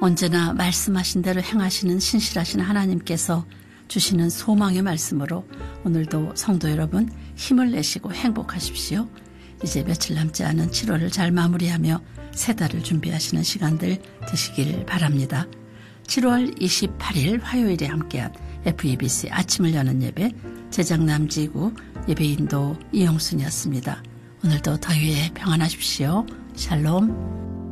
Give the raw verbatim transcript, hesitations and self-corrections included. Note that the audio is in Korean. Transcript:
언제나 말씀하신 대로 행하시는 신실하신 하나님께서 주시는 소망의 말씀으로 오늘도 성도 여러분 힘을 내시고 행복하십시오. 이제 며칠 남지 않은 칠월을 잘 마무리하며 새 달을 준비하시는 시간들 되시길 바랍니다. 칠월 이십팔일 화요일에 함께한 에프이비씨 아침을 여는 예배 제작남지구 예배인도 이영순이었습니다. 오늘도 더위에 평안하십시오. 샬롬.